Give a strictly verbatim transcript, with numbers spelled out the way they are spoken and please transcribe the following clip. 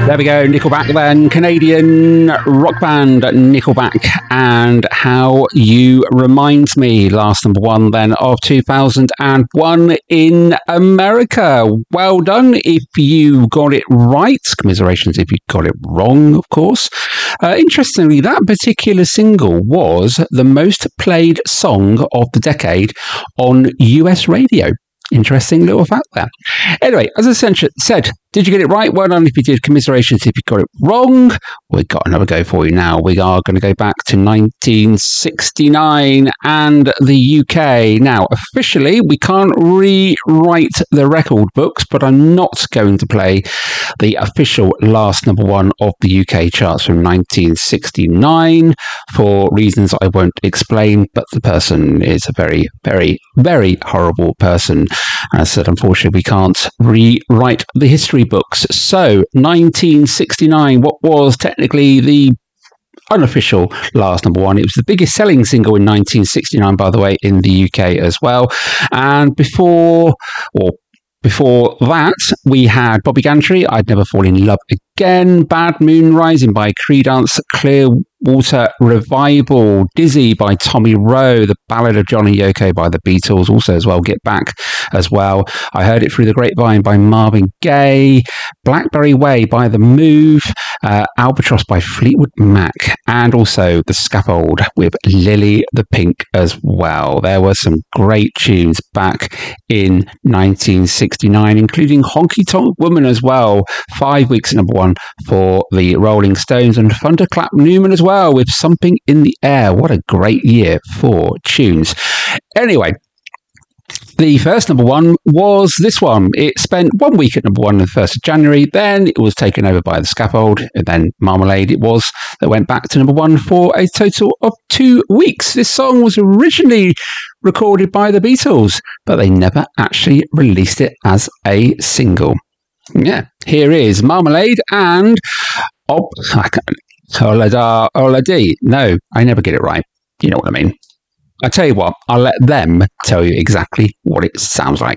There we go, Nickelback then, Canadian rock band Nickelback, and How You Remind Me, last number one then of two thousand one in America. Well done if you got it right, commiserations if you got it wrong, of course. Uh, interestingly, that particular single was the most played song of the decade on U S radio. Interesting little fact there. Anyway, as I said, did you get it right? Well done if you did. Commiserations if you got it wrong. We've got another go for you now. We are going to go back to nineteen sixty-nine and the U K. Now, officially, we can't rewrite the record books, but I'm not going to play the official last number one of the U K charts from nineteen sixty-nine for reasons I won't explain, but the person is a very, very, very horrible person. As I said, unfortunately, we can't rewrite the history books. So, nineteen sixty-nine, what was technically the unofficial last number one. It was the biggest selling single in nineteen sixty-nine, by the way, in the U K as well. And before, or Before that, we had Bobby Gantry, I'd Never Fall in Love Again, Bad Moon Rising by Creedence Clearwater Revival, Dizzy by Tommy Roe, The Ballad of Johnny Yoko by the Beatles, also as well, Get Back as well. I Heard It Through the Grapevine by Marvin Gaye, Blackberry Way by The Move, uh, Albatross by Fleetwood Mac, and also The Scaffold with Lily the Pink as well. There were some great tunes back in nineteen sixty-nine, including Honky Tonk Woman as well, five weeks at number one for the Rolling Stones, and Thunderclap Newman as well with Something in the Air. What a great year for tunes. Anyway, the first number one was this one. It spent one week at number one on the first of January. Then it was taken over by The Scaffold. And then Marmalade it was that went back to number one for a total of two weeks. This song was originally recorded by the Beatles, but they never actually released it as a single. Yeah, here is Marmalade and oh, I can't, Olada, Oladi. No, I never get it right. You know what I mean. I tell you what, I'll let them tell you exactly what it sounds like.